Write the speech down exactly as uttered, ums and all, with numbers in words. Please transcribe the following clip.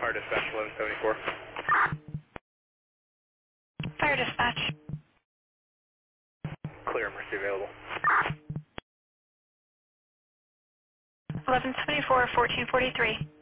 Fire dispatch eleven seventy-four. Fire dispatch. Clear, Mercy available. eleven seventy-four, fourteen forty-three.